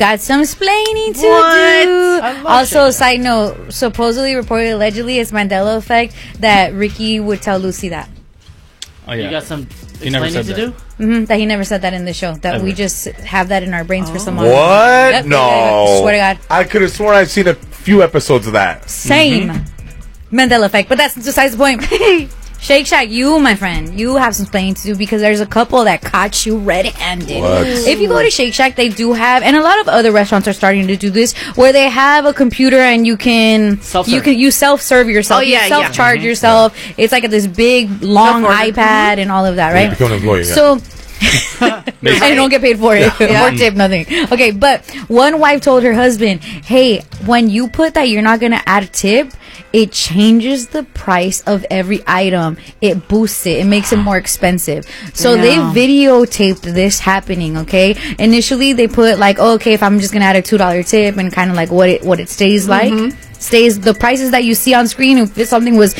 got some splaining to do. Also, side note, supposedly, reported, allegedly, it's Mandela effect that Ricky would tell Lucy that. Oh, yeah. You got some explaining to do? Mm-hmm, that he never said that in the show. That we just have that in our brains for some What? reason. Yep, No. Swear to God. I could have sworn I've seen a few episodes of that. Same. Mandela effect. But that's besides the point. Shake Shack, you, my friend, you have some explaining to do because there's a couple that caught you red-handed. What? If you go to Shake Shack, they do have, and a lot of other restaurants are starting to do this, where they have a computer and you self-serve yourself. Oh, yeah, you self-charge yourself. It's like this big, long iPad and all of that, right? You become an employee, yeah. So... I don't get paid for it or tip, nothing. Okay, but one wife told her husband, hey, when you put that you're not gonna add a tip, it changes the price of every item. It boosts it. It makes it more expensive. So they videotaped this happening. Okay, initially they put like, oh, okay, if I'm just gonna add a $2 tip and kind of like what it stays like. Stays the prices that you see on screen. If something was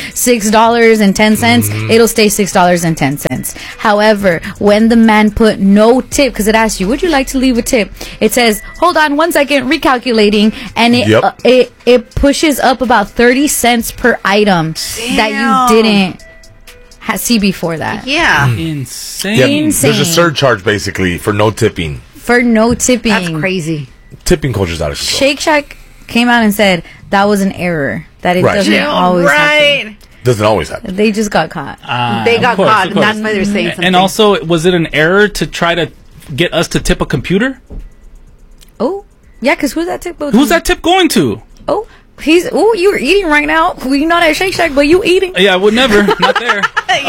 $6.10, it'll stay $6.10. However, when the man put no tip, because it asks you, would you like to leave a tip? It says, hold on 1 second, recalculating, and it pushes up about 30 cents per item that you didn't see before that. Yeah. Insane. Yeah, Insane. there's a surcharge basically for no tipping. For no tipping. That's crazy. Tipping culture's out of control. Shake Shack came out and said that was an error. That it doesn't always happen. Doesn't always happen. They just got caught. They got caught, and that's why they're saying something. And also, was it an error to try to get us to tip a computer? Oh, yeah, because who's that tip going Who's to? that tip going to? Oh, you're eating right now. We not at Shake Shack, but you eating. Yeah, I would never. Not there.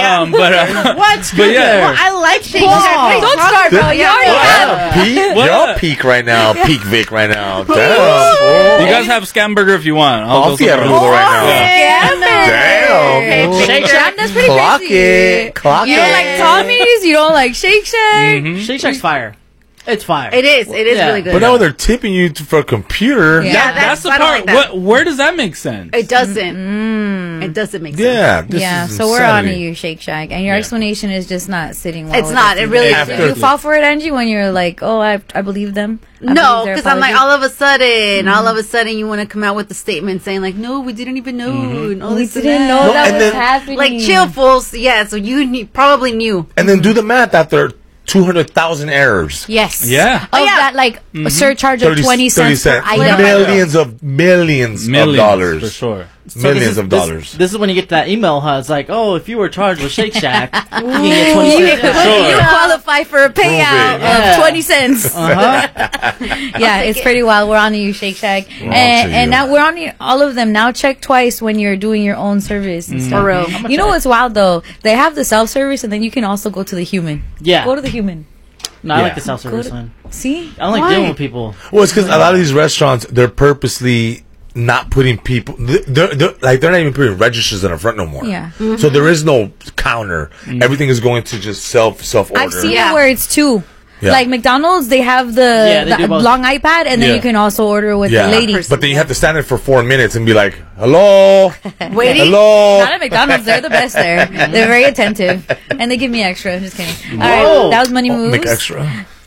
What? But yeah. Well, I like Shake Shack. Don't start, bro. You already have. Y'all peak right now. Peak Vic right now. Damn. You guys have Scamburger if you want. I'll see somewhere Rulo else. right now. Damn. Shake Shack. That's pretty Clock crazy. it. Clock You it. don't like Tommy's? You don't like Shake Shack? Shake Shack's fire. It's fire. It is. It is really good. But now when they're tipping you for a computer. Yeah. That's the I don't part. like that. Where does that make sense? It doesn't. It doesn't make sense. Yeah. This Yeah, is so we're on to insanity. you, Shake Shack, and your explanation is just not sitting well. It's with not. us. It really After- isn't. You fall for it, Angie, when you're like, oh, I believe them. I No, believe their because I'm like, apology. all of a sudden, you want to come out with the statement saying like, no, we didn't even know. And all We this and didn't that. know that and was then- happening. Like, chill, fools. Yeah, so you probably knew. And then do the math after 200,000 errors. Yes. Yeah. Of that, like, surcharge of 20 cents per item. Millions of dollars. For sure. Millions of dollars. This is when you get that email, huh? It's like, oh, if you were charged with Shake Shack, you can get 20 You, cents. you qualify for a payout it. of 20 cents. Uh-huh. Yeah, it's pretty wild. We're on to you, Shake Shack. on to And you. now we're on to all of them. Now check twice when you're doing your own service and stuff. For real. You know what's wild, though? They have the self-service, and then you can also go to the human. Yeah. Go to the human. No, I like the Yeah. self-service Go to- one. See? I don't like dealing with people. Well, it's because a lot of these restaurants, they're purposely not putting people, they're not even putting registers in the front no more. Yeah. So there is no counter. Everything is going to just self-order. I've seen Yeah. it where it's two. Yeah. Like McDonald's, they have they the do both. long iPad, and then Yeah. you can also order with Yeah. the lady. But then you have to stand there for 4 minutes and be like, hello? Waiting. Hello? Not at McDonald's. They're the best there. They're very attentive. And they give me extra. I'm just kidding. All right. Whoa. That was Money Moves. Make extra.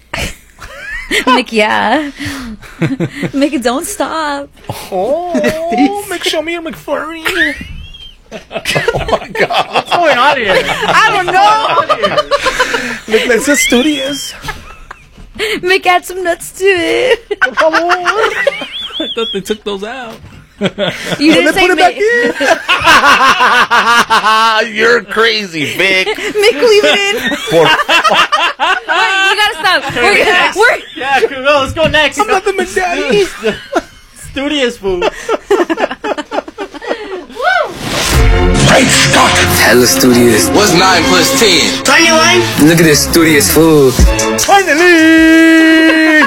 Mick, yeah. Mick, it don't stop. Oh, make show me a McFlurry. What's going on here? I don't know. Mick, let's just studios. Mick, add some nuts to it. I thought they took those out. You Then didn't say put it Mick. back in. You're crazy, Vic. Mick, leave it in. Wait, you gotta stop. We're Yeah, cool. Let's go next. I'm not the McDaddy. Studious food. Great Scott! Hella studious. What's 9 plus 10? 21. Look at this studious food. Finally!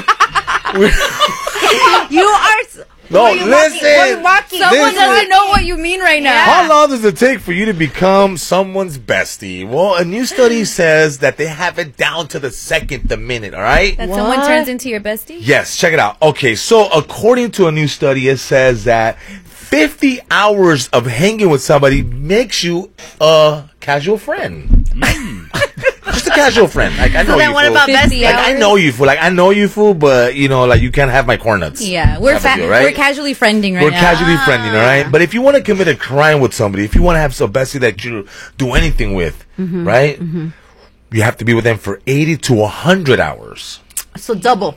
You are. No, Where you listen. walking? someone Listen. doesn't know what you mean right now. How long does it take for you to become someone's bestie? Well, a new study says that they have it down to the second, the minute, all right? That someone turns into your bestie? Yes, check it out. Okay, so according to a new study, it says that 50 hours of hanging with somebody makes you a casual friend. just a casual friend. Like I know then you. what fool. about 50 bestie? Like, I know you, fool. Like I know you, fool. But you know, like you can't have my corn nuts. Yeah, we're Type of deal, right? we're casually friending right We're now. casually friendly, all right? But if you want to commit a crime with somebody, if you want to have some bestie that you do anything with, right? You have to be with them for 80 to 100 hours. So double.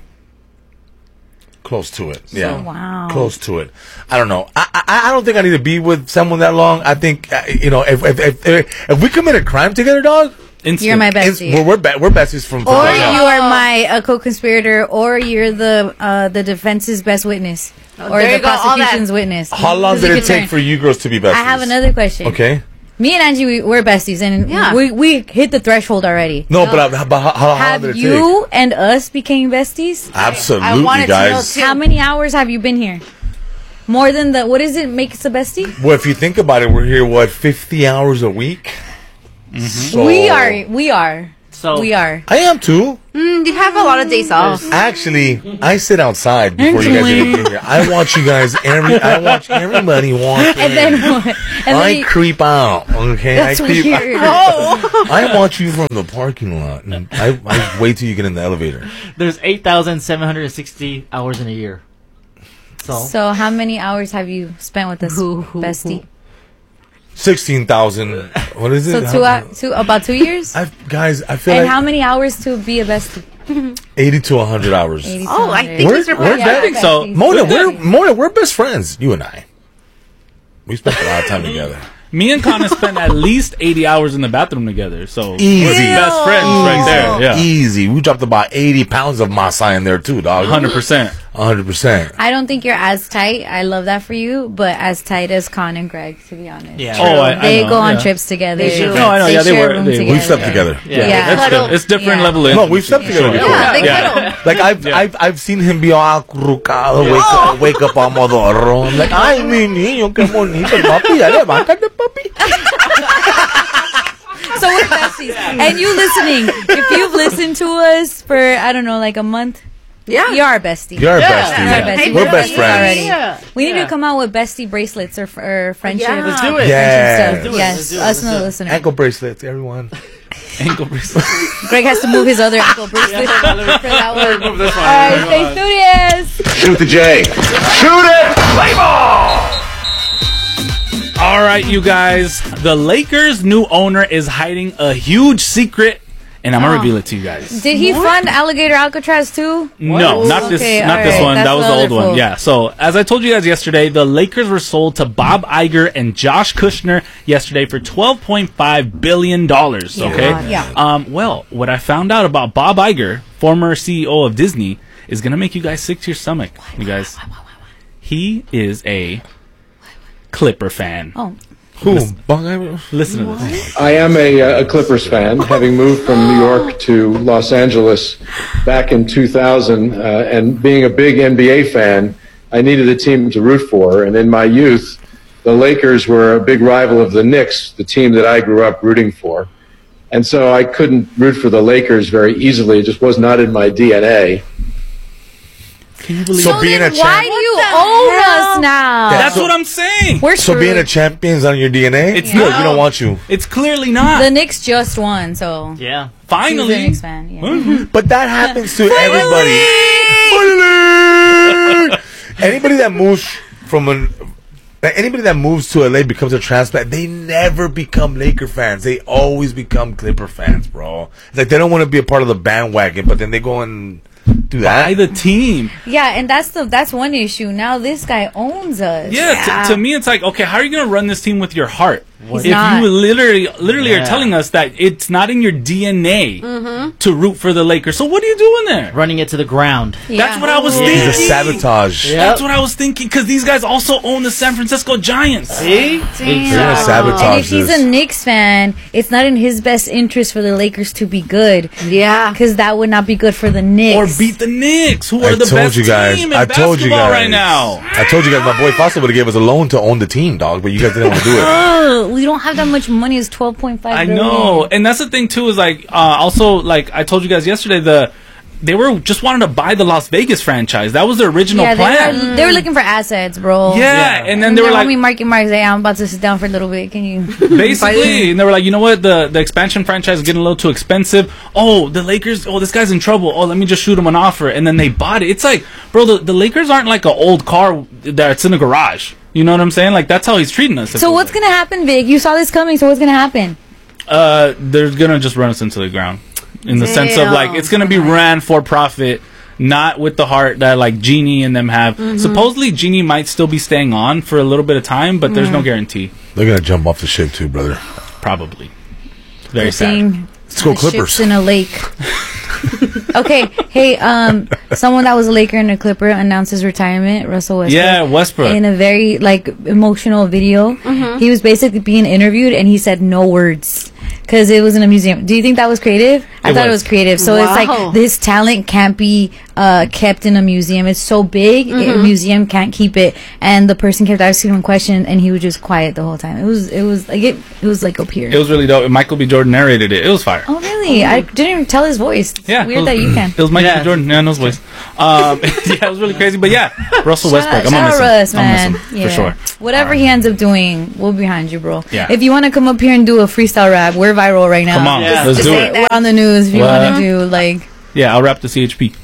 Close to it. Yeah. wow. Close to it. I don't know. I don't think I need to be with someone that long. I think, you know, if we commit a crime together, dog, Instant. You're my bestie. we're besties from Or yeah. you are my co-conspirator, or you're the defense's best witness, or there the you go, all that. prosecution's witness. How long Who's did the it take concern? for you girls to be besties? I have another question. Okay. Me and Angie, we're besties, and Yeah. we hit the threshold already. No, but how long Have did it you and us became besties? take? Absolutely, wanted to know guys. too. How many hours have you been here? More than the what is it makes a bestie? Well, if you think about it, we're here, 50 hours a week? So- We are. So We are. I am too. You have a lot of days off. Actually, I sit outside before you guys even get here. I watch you guys. I watch everybody walk And in. then what? And I then you- creep out. Okay, that's I creep weird. out. I watch you from the parking lot, and I wait till you get in the elevator. there's 8,760 hours in a year. So how many hours have you spent with us, bestie? 16,000. What is it? So about 2 years. Guys, I feel And like how many hours to be a bestie? 80 to 100 hours. 80 to Oh, I 100. think We're- these are we're pretty dead. I think so. Mona, we're best friends. You and I. We spent a lot of time together. Me and Connor spent at least 80 hours in the bathroom together. So Easy. we're best friends right there. Yeah. Easy. We dropped about 80 pounds of masa in there too, dog. 100%. 100%. I don't think you're as tight. I love that for you, but as tight as Con and Greg, to be honest. Yeah. Oh, I They know, go on yeah. trips together. They do. No, I know. They Yeah, they share a were. room They together. We've slept together. Yeah. Yeah. That's Cuddle. good. It's different Yeah. level of No, we've slept together before. Yeah, they Yeah. cuddle. Like I've seen him be all acurrucado, wake up all modorro. I'm like, ay, mi niño, qué bonito, papi, ya levántate, papi. So we're besties. And you listening, if you've listened to us for, I don't know, like a month, Yeah. you're our bestie. You're our You're bestie. our Yeah. bestie. We're best friends. Already. Yeah. We need Yeah. to come out with bestie bracelets or friendship. Yeah. Let's do it. Yeah. Friendship do stuff. it. Yes, Let's do it. us Let's and the do it. listener. Ankle bracelets, everyone. Ankle bracelet. Greg has to move his other ankle bracelet for that one. Move this one. All right, stay studious. Shoot the J. Shoot it. Play ball. All right, you guys. The Lakers' new owner is hiding a huge secret, and I'm gonna reveal it to you guys. Did he fund Alligator Alcatraz too? No, not this. Okay, Not this alright, one. that's That was the the other old one. fool. Yeah. So as I told you guys yesterday, the Lakers were sold to Bob Iger and Josh Kushner yesterday for $12.5 billion. Okay. Yeah. Well, what I found out about Bob Iger, former CEO of Disney, is gonna make you guys sick to your stomach. You guys. He is a Clipper fan. Oh, Who? Listen to this. I am a Clippers fan, having moved from New York to Los Angeles back in 2000, and being a big NBA fan, I needed a team to root for. And in my youth, the Lakers were a big rival of the Knicks, the team that I grew up rooting for. And so I couldn't root for the Lakers very easily. It just was not in my DNA. Can you believe So it? being then a why champ. do you own us now? That's what I'm saying. We're So being a champion's on your DNA? It's good. not. We don't want you. It's clearly not. the Knicks just won, so Yeah. he's a Finally. Knicks fan. Yeah. But that happens to everybody. Finally! Anybody that moves anybody that moves to LA becomes a transplant. They never become Laker fans. They always become Clipper fans, bro. It's like they don't want to be a part of the bandwagon, but then they go and do that. By the team. Yeah, and that's one issue. Now this guy owns us. Yeah, to me, it's like, okay, how are you going to run this team with your heart? He's if not. you literally are Yeah. telling us that it's not in your DNA to root for the Lakers, so what are you doing there? Running it to the ground. That's what I was Yeah. thinking. He's a sabotage. Yeah. That's what I was thinking, because these guys also own the San Francisco Giants. See? They're gonna sabotage And if he's this. a Knicks fan, it's not in his best interest for the Lakers to be good. Yeah. Because that would not be good for the Knicks. Or beat the Knicks, who I are the told best you guys. team in I told you basketball guys right now. I told you guys. My boy Foster would have gave us a loan to own the team, dog. But you guys didn't want to do it. Oh, we don't have that much money. It's 12.5 I billion. know, and that's the thing too. Is like also like I told you guys yesterday, they were just wanting to buy the Las Vegas franchise. That was their original plan. They were looking for assets, bro. Yeah, and then they were like, Marky Mark, hey, I'm about to sit down for a little bit. Can you basically? And they were like, you know what? The expansion franchise is getting a little too expensive. Oh, the Lakers. Oh, this guy's in trouble. Oh, let me just shoot him an offer. And then they bought it. It's like, bro, the Lakers aren't like an old car that's in a garage. You know what I'm saying? Like, that's how he's treating us. So what's gonna happen, Vic? You saw this coming. So what's gonna happen? They're gonna just run us into the ground. In the sense of, like, it's going to be ran for profit, not with the heart that, like, Genie and them have. Supposedly, Genie might still be staying on for a little bit of time, but there's no guarantee. They're going to jump off the ship, too, brother. Probably. Very sad. Let's go Clippers. Ships in a lake. Okay, hey, someone that was a Laker and a Clipper announced his retirement, Russell Westbrook. Yeah, Westbrook. In a very, like, emotional video. He was basically being interviewed, and he said no words. Because it was in a museum. Do you think that was creative? I thought it was creative. So it's like, this talent can't be kept in a museum. It's so big, a museum can't keep it. And the person kept asking him questions, and he was just quiet the whole time. It was like up here. It was really dope. Michael B. Jordan narrated it. It was fire. Oh, really? I didn't even tell his voice. It's weird that you can. It was Michael B. Jordan. Yeah, I know his voice. Yeah, it was really crazy. But yeah, Russell Westbrook. I'm going to miss him. For sure. Whatever he ends up doing, we're behind you, bro. Yeah. If you want to come up here and do a freestyle rap, we're viral right now. Come on, let's do it. We're on the news if you want to do, like... Yeah, I'll rap the CHP.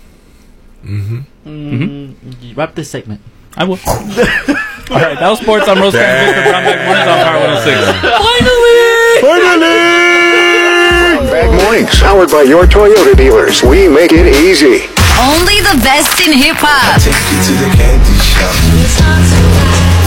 Wrap this segment. I will. All right, that was sports on Rose Fans. Mr. Brownback Mornings on Power 106. Finally! Brownback Mornings, powered by your Toyota dealers. We make it easy. Only the best in hip-hop. Take you to the candy shop.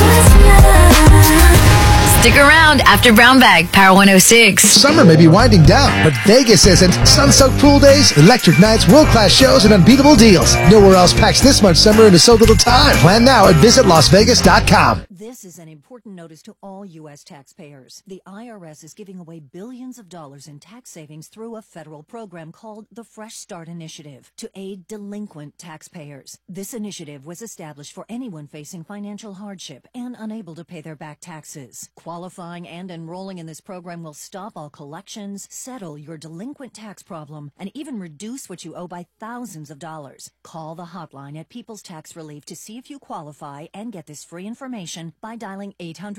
Stick around after Brownback, Power 106. Summer may be winding down, but Vegas isn't. Sun-soaked pool days, electric nights, world-class shows, and unbeatable deals. Nowhere else packs this much summer into so little time. Plan now at visitlasvegas.com. This is an important notice to all U.S. taxpayers. The IRS is giving away billions of dollars in tax savings through a federal program called the Fresh Start Initiative to aid delinquent taxpayers. This initiative was established for anyone facing financial hardship and unable to pay their back taxes. Qualifying and enrolling in this program will stop all collections, settle your delinquent tax problem, and even reduce what you owe by thousands of dollars. Call the hotline at People's Tax Relief to see if you qualify and get this free information by dialing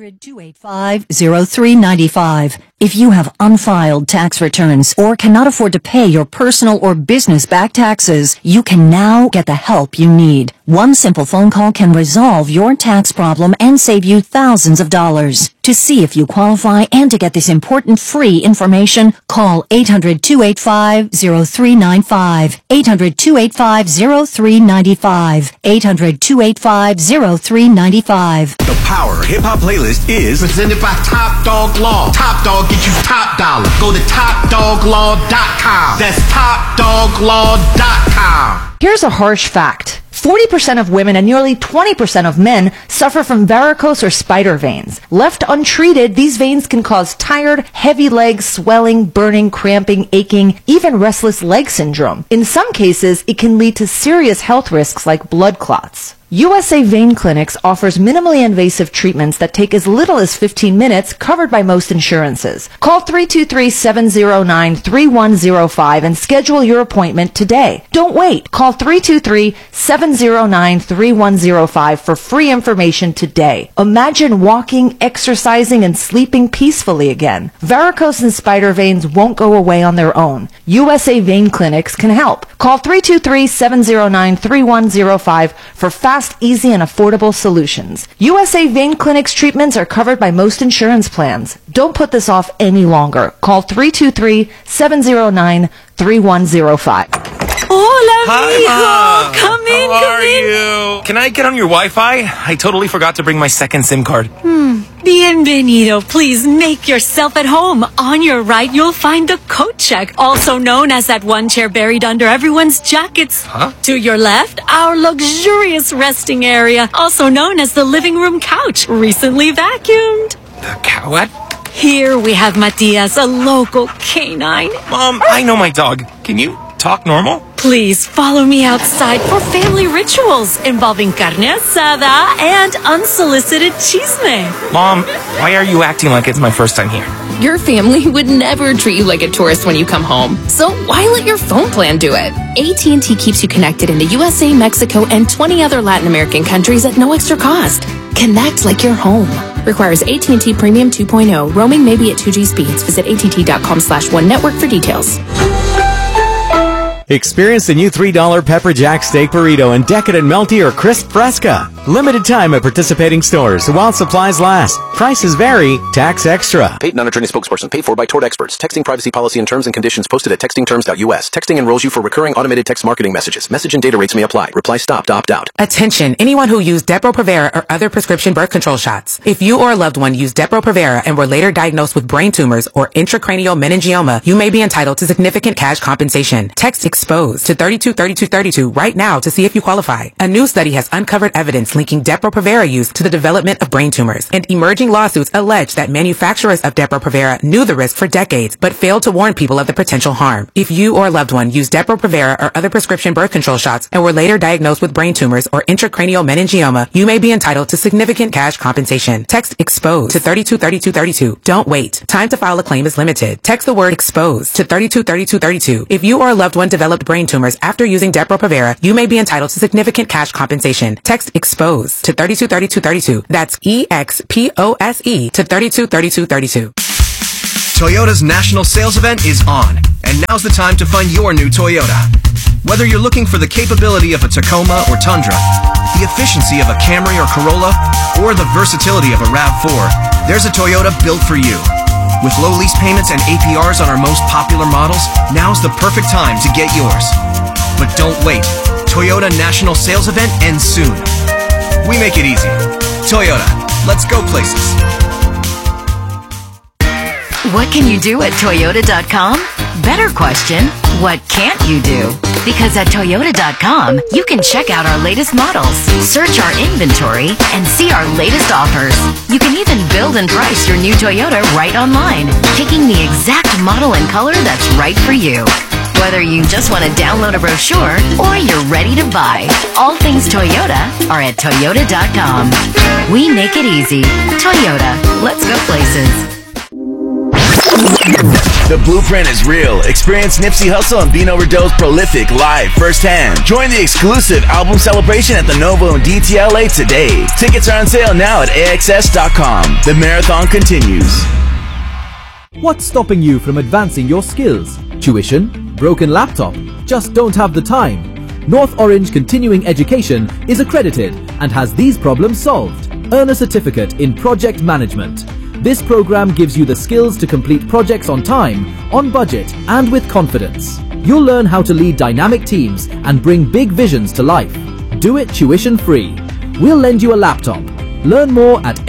800-285-0395. If you have unfiled tax returns or cannot afford to pay your personal or business back taxes, you can now get the help you need. One simple phone call can resolve your tax problem and save you thousands of dollars. To see if you qualify and to get this important free information, call 800-285-0395. 800-285-0395. 800-285-0395. The Power Hip Hop Playlist is presented by Top Dog Law. Top Dog gets you top dollar. Go to TopDogLaw.com. That's TopDogLaw.com. Here's a harsh fact. 40% of women and nearly 20% of men suffer from varicose or spider veins. Left untreated, these veins can cause tired, heavy legs, swelling, burning, cramping, aching, even restless leg syndrome. In some cases, it can lead to serious health risks like blood clots. USA Vein Clinics offers minimally invasive treatments that take as little as 15 minutes, covered by most insurances. Call 323-709-3105 and schedule your appointment today. Don't wait. Call 323-709-3105 for free information today. Imagine walking, exercising, and sleeping peacefully again. Varicose and spider veins won't go away on their own. USA Vein Clinics can help. Call 323-709-3105 for fast, easy, and affordable solutions. USA Vein Clinic's treatments are covered by most insurance plans. Don't put this off any longer. Call 323-709-3105. Hola, Hi, mijo. Mom. Come in, How come are in. you? Can I get on your Wi-Fi? I totally forgot to bring my second SIM card. Bienvenido. Please make yourself at home. On your right, you'll find the coat check, also known as that one chair buried under everyone's jackets. Huh? To your left, our luxurious resting area, also known as the living room couch, recently vacuumed. The what? Here we have Matias, a local canine. Mom, I know my dog. Can you talk normal? Please follow me outside for family rituals involving carne asada and unsolicited chisme. Mom, why are you acting like it's my first time here? Your family would never treat you like a tourist when you come home. So why let your phone plan do it? AT&T keeps you connected in the USA, Mexico, and 20 other Latin American countries at no extra cost. Connect like you're home. Requires AT&T Premium 2.0. Roaming may be at 2G speeds. Visit att.com/one network for details. Experience the new $3 Pepper Jack Steak Burrito in Decadent Melty or Crisp Fresca. Limited time at participating stores while supplies last. Prices vary. Tax extra. Paid non-attorney spokesperson. Paid for by Tort Experts. Texting privacy policy and terms and conditions posted at textingterms.us. Texting enrolls you for recurring automated text marketing messages. Message and data rates may apply. Reply stop to opt out. Attention, anyone who used Depo-Provera or other prescription birth control shots. If you or a loved one used Depo-Provera and were later diagnosed with brain tumors or intracranial meningioma, you may be entitled to significant cash compensation. Text EXPOSED to 323232 right now to see if you qualify. A new study has uncovered evidence linking Depo-Provera use to the development of brain tumors, and emerging lawsuits allege that manufacturers of Depo-Provera knew the risk for decades but failed to warn people of the potential harm. If you or a loved one used Depo-Provera or other prescription birth control shots and were later diagnosed with brain tumors or intracranial meningioma, you may be entitled to significant cash compensation. Text EXPOSED to 323232. Don't wait. Time to file a claim is limited. Text the word EXPOSED to 323232. If you or a loved one developed brain tumors after using Depo-Provera, you may be entitled to significant cash compensation. Text EXPOSED to 323232. That's EXPOSE to 323232. Toyota's national sales event is on, and now's the time to find your new Toyota. Whether you're looking for the capability of a Tacoma or Tundra, the efficiency of a Camry or Corolla, or the versatility of a RAV4, there's a Toyota built for you. With low lease payments and APRs on our most popular models, now's the perfect time to get yours. But don't wait. Toyota National Sales Event ends soon. We make it easy. Toyota, let's go places. What can you do at Toyota.com? Better question, what can't you do? Because at Toyota.com, you can check out our latest models, search our inventory, and see our latest offers. You can even build and price your new Toyota right online, picking the exact model and color that's right for you. Whether you just want to download a brochure or you're ready to buy, all things Toyota are at Toyota.com. We make it easy. Toyota, let's go places. The blueprint is real. Experience Nipsey Hussle and Bino Rideau's Prolific live firsthand. Join the exclusive album celebration at the Novo in DTLA today. Tickets are on sale now at AXS.com. The marathon continues. What's stopping you from advancing your skills? Tuition? Broken laptop? Just don't have the time? North Orange Continuing Education is accredited and has these problems solved. Earn a certificate in project management. This program gives you the skills to complete projects on time, on budget, and with confidence. You'll learn how to lead dynamic teams and bring big visions to life. Do it tuition free. We'll lend you a laptop. Learn more at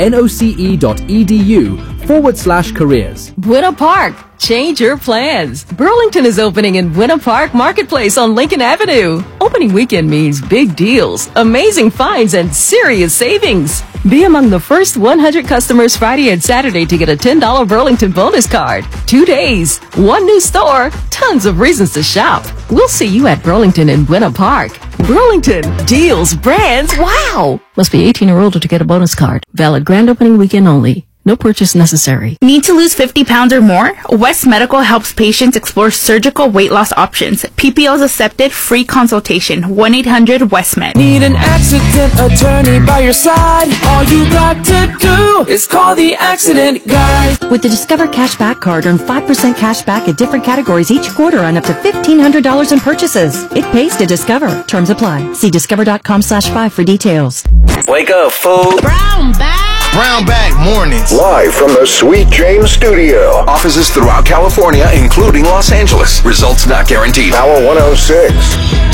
noce.edu/careers. Buena Park. Change your plans. Burlington is opening in Buena Park Marketplace on Lincoln Avenue. Opening weekend means big deals, amazing finds, and serious savings. Be among the first 100 customers Friday and Saturday to get a $10 Burlington bonus card. 2 days, one new store, tons of reasons to shop. We'll see you at Burlington in Buena Park. Burlington, deals, brands, wow! Must be 18 or older to get a bonus card. Valid grand opening weekend only. No purchase necessary. Need to lose 50 pounds or more? West Medical helps patients explore surgical weight loss options. PPO's accepted, free consultation. 1-800-WESTMED. Need an accident attorney by your side? All you got to do is call the accident guy. With the Discover Cashback Card, earn 5% cash back at different categories each quarter on up to $1,500 in purchases. It pays to Discover. Terms apply. See discover.com/5 for details. Wake up, fool. Brown bag. Brown Bag Mornings. Live from the Sweet James Studio. Offices throughout California, including Los Angeles. Results not guaranteed. Power 106.